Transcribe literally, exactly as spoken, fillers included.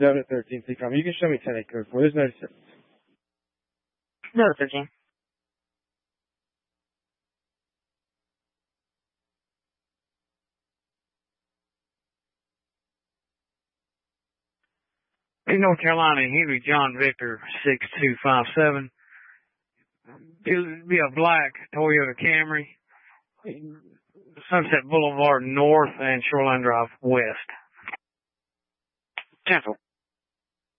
Delta thirteen, C COM. You can show me ten eight code four. There's no difference. Delta thirteen. In North Carolina, Henry John Victor six two five seven. It'll be a black Toyota Camry. Sunset Boulevard North and Shoreline Drive West. Cancel.